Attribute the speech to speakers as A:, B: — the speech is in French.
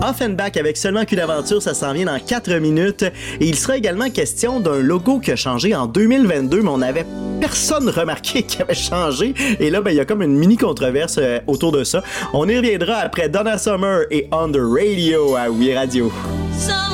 A: Offenbach avec Seulement qu'une aventure, ça s'en vient dans 4 minutes. Et il sera également question d'un logo qui a changé en 2022, mais on n'avait personne remarqué qu'il avait changé. Et là, il y a comme une mini controverse autour de ça. On y reviendra après Donna Summer et On the Radio à Oui Radio.